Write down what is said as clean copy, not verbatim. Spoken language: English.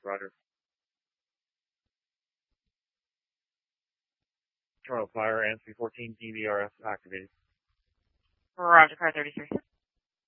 Roger. Charles Fire, NC14 DVRS activated. Roger, car 33.